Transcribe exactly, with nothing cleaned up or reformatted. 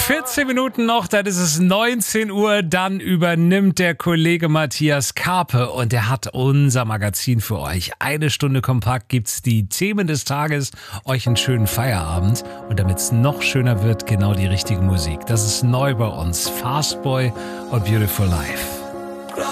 vierzehn Minuten noch, dann ist es neunzehn Uhr, dann übernimmt der Kollege Matthias Karpe und der hat unser Magazin für euch. Eine Stunde kompakt gibt's die Themen des Tages, euch einen schönen Feierabend und damit es noch schöner wird, genau die richtige Musik. Das ist neu bei uns, Fastboy und Beautiful Life.